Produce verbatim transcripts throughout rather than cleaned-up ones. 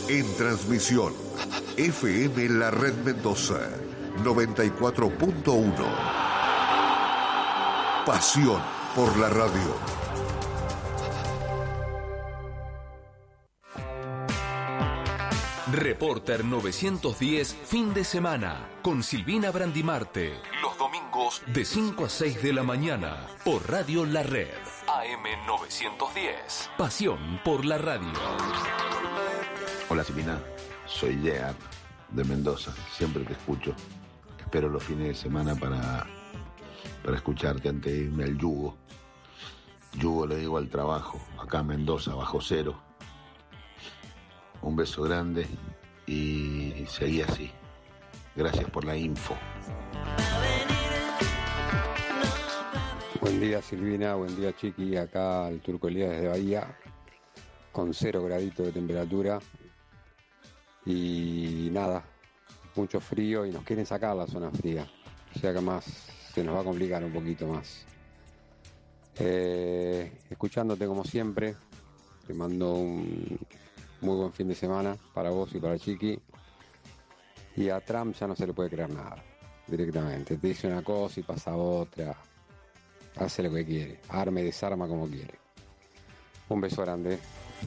En transmisión, F M La Red Mendoza, noventa y cuatro punto uno. Pasión por la radio. Reporter novecientos diez, fin de semana, con Silvina Brandimarte. Los domingos de cinco a seis de la mañana, por Radio La Red. A M novecientos diez. Pasión por la radio. Hola Silvina, soy Jean de Mendoza. Siempre te escucho. Espero los fines de semana para, para escucharte antes de irme al yugo. Yugo le digo al trabajo, acá en Mendoza, bajo cero. Un beso grande y seguí así. Gracias por la info. Buen día Silvina, buen día Chiqui, acá el Turco Elías desde Bahía, con cero graditos de temperatura y nada, mucho frío y nos quieren sacar la zona fría, o sea que más se nos va a complicar un poquito más. Eh, escuchándote como siempre, te mando un muy buen fin de semana para vos y para Chiqui. Y a Trump ya no se le puede creer nada, directamente. Te dice una cosa y pasa otra. Hace lo que quiere. Arme y desarma como quiere. Un beso grande.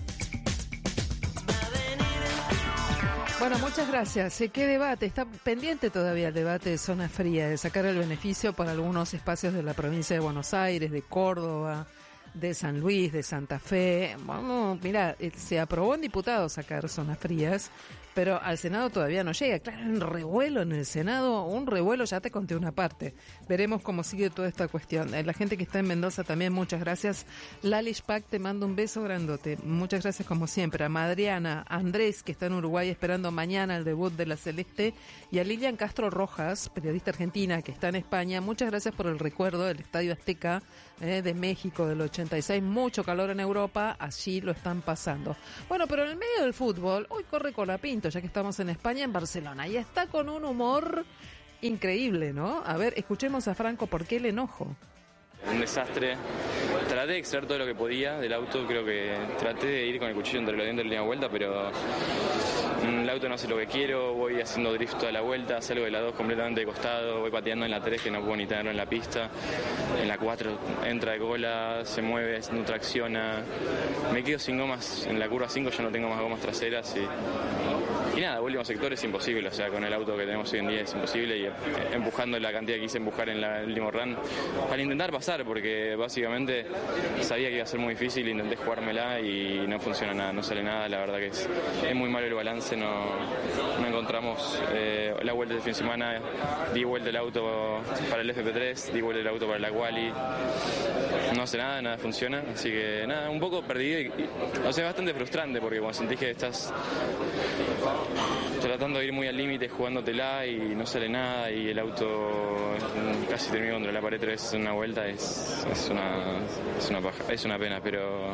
Bueno, muchas gracias. ¿Qué debate? Está pendiente todavía el debate de zona fría, de sacar el beneficio para algunos espacios de la provincia de Buenos Aires, de Córdoba, de San Luis, de Santa Fe. Bueno, mira, se aprobó en diputados sacar zonas frías, pero al Senado todavía no llega. Claro, un revuelo en el Senado, un revuelo, ya te conté una parte. Veremos cómo sigue toda esta cuestión. La gente que está en Mendoza también, muchas gracias. Lalish Pack, te mando un beso grandote. Muchas gracias como siempre. A Madriana, a Andrés, que está en Uruguay esperando mañana el debut de la Celeste, y a Lilian Castro Rojas, periodista argentina que está en España. Muchas gracias por el recuerdo del Estadio Azteca eh, de México del ochenta y seis. Mucho calor en Europa, allí lo están pasando. Bueno, pero en el medio del fútbol, hoy corre Colapinto, ya que estamos en España, en Barcelona, y está con un humor increíble, ¿no? A ver, escuchemos a Franco por qué el enojo. Un desastre. Traté de extraer todo lo que podía del auto, creo que traté de ir con el cuchillo entre los dientes en la vuelta, pero el auto no hace lo que quiero, voy haciendo drift toda la vuelta, salgo de la dos completamente de costado, voy pateando en la tres que no puedo ni tenerlo en la pista, en la cuatro entra de cola, se mueve, no tracciona, me quedo sin gomas, en la curva cinco ya no tengo más gomas traseras y, y nada, último sector es imposible, o sea, con el auto que tenemos hoy en día es imposible y empujando la cantidad que quise empujar en la, el último run, para intentar pasar, porque básicamente sabía que iba a ser muy difícil, intenté jugármela y no funciona nada, no sale nada, la verdad que es, es muy malo el balance, no, no encontramos eh, la vuelta del fin de semana, di vuelta el auto para el F P tres, di vuelta el auto para la quali, no hace nada, nada funciona, así que nada, un poco perdido, y, y, o sea, bastante frustrante porque cuando sentís que estás tratando de ir muy al límite, jugándotela y no sale nada y el auto casi termina contra la pared tres veces en una vuelta, es, es una es una paja, es una pena, pero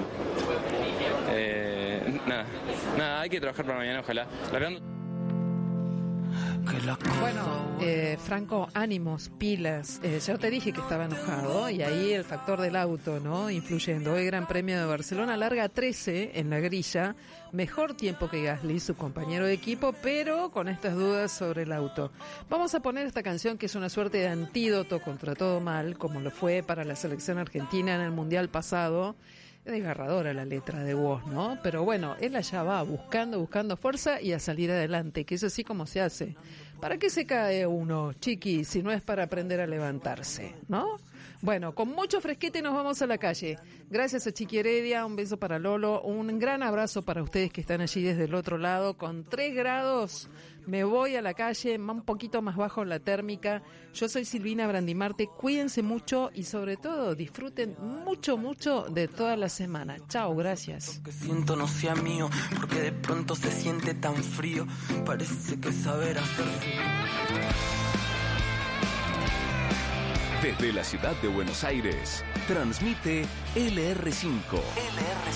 eh, nada, nada, hay que trabajar para mañana, ojalá. Largando... Bueno, eh, Franco, ánimos, pilas. Eh, yo te dije que estaba enojado y ahí el factor del auto, ¿no? Influyendo. Hoy Gran Premio de Barcelona, larga trece en la grilla. Mejor tiempo que Gasly, su compañero de equipo, pero con estas dudas sobre el auto. Vamos a poner esta canción que es una suerte de antídoto contra todo mal, como lo fue para la selección argentina en el Mundial pasado. Es desgarradora la letra de Woz, ¿no? Pero bueno, él allá va buscando, buscando fuerza y a salir adelante, que es así como se hace. ¿Para qué se cae uno, Chiqui, si no es para aprender a levantarse, ¿no? Bueno, con mucho fresquete nos vamos a la calle. Gracias a Chiqui Heredia, un beso para Lolo, un gran abrazo para ustedes que están allí desde el otro lado. Con tres grados me voy a la calle, un poquito más bajo la térmica. Yo soy Silvina Brandimarte, cuídense mucho y sobre todo disfruten mucho, mucho de toda la semana. Chao, gracias. Lo que siento no sea mío, porque de pronto se siente tan frío, parece que saber hacer. Desde la ciudad de Buenos Aires, transmite L R cinco. L R cinco.